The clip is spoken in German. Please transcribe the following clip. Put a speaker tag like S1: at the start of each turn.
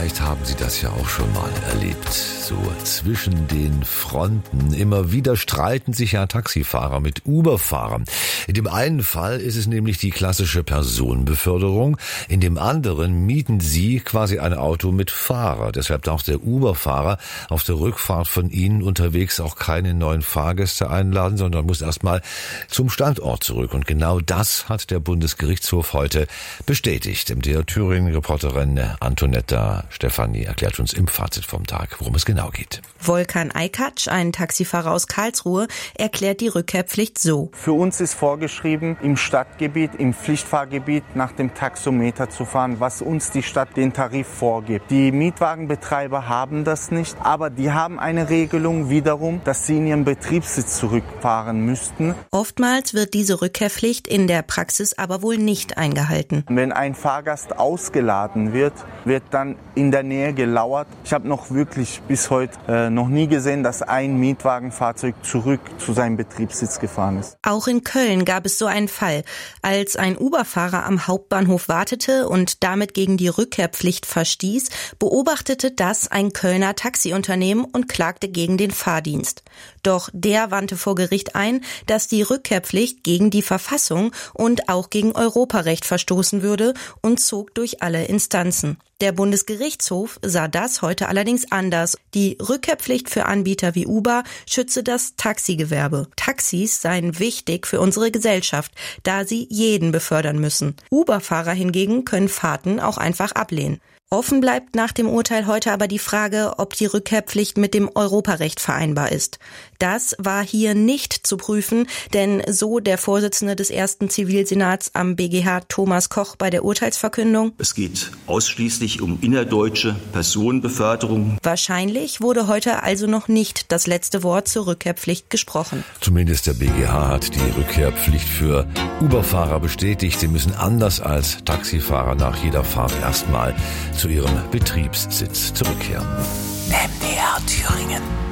S1: Vielleicht haben Sie das ja auch schon mal erlebt. So zwischen den Fronten. Immer wieder streiten sich ja Taxifahrer mit Uber-Fahrern. In dem einen Fall ist es nämlich die klassische Personenbeförderung. In dem anderen mieten sie quasi ein Auto mit Fahrer. Deshalb darf der Uber-Fahrer auf der Rückfahrt von Ihnen unterwegs auch keine neuen Fahrgäste einladen, sondern muss erstmal zum Standort zurück. Und genau das hat der Bundesgerichtshof heute bestätigt. Der Thüringen-Reporterin Antonetta Stefani erklärt uns im Fazit vom Tag, worum es genau geht.
S2: Volkan Aykaç, ein Taxifahrer aus Karlsruhe, erklärt die Rückkehrpflicht so.
S3: Für uns ist vorgeschrieben, im Stadtgebiet, im Pflichtfahrgebiet nach dem Taxometer zu fahren, was uns die Stadt den Tarif vorgibt. Die Mietwagenbetreiber haben das nicht, aber die haben eine Regelung wiederum, dass sie in ihren Betriebssitz zurückfahren müssten.
S2: Oftmals wird diese Rückkehrpflicht in der Praxis aber wohl nicht eingehalten.
S3: Wenn ein Fahrgast ausgeladen wird, wird dann in der Nähe gelauert. Ich habe noch wirklich bis heute noch nie gesehen, dass ein Mietwagenfahrzeug zurück zu seinem Betriebssitz gefahren ist.
S2: Auch in Köln gab es so einen Fall. Als ein Uber-Fahrer am Hauptbahnhof wartete und damit gegen die Rückkehrpflicht verstieß, beobachtete das ein Kölner Taxiunternehmen und klagte gegen den Fahrdienst. Doch der wandte vor Gericht ein, dass die Rückkehrpflicht gegen die Verfassung und auch gegen Europarecht verstoßen würde und zog durch alle Instanzen. Der Bundesgerichtshof sah das heute allerdings anders. Die Rückkehrpflicht für Anbieter wie Uber schütze das Taxigewerbe. Taxis seien wichtig für unsere Gesellschaft, da sie jeden befördern müssen. Uber-Fahrer hingegen können Fahrten auch einfach ablehnen. Offen bleibt nach dem Urteil heute aber die Frage, ob die Rückkehrpflicht mit dem Europarecht vereinbar ist. Das war hier nicht zu prüfen, denn so der Vorsitzende des ersten Zivilsenats am BGH Thomas Koch bei der Urteilsverkündung:
S4: Es geht ausschließlich um innerdeutsche Personenbeförderung.
S2: Wahrscheinlich wurde heute also noch nicht das letzte Wort zur Rückkehrpflicht gesprochen.
S1: Zumindest der BGH hat die Rückkehrpflicht für Uber-Fahrer bestätigt. Sie müssen anders als Taxifahrer nach jeder Fahrt erstmal zu ihrem Betriebssitz zurückkehren.
S5: MDR Thüringen.